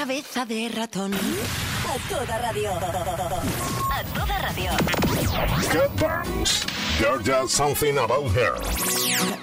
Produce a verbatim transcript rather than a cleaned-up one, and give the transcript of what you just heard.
cabeza de ratón. A toda radio. A toda radio. Cat Burns. There's just something about her.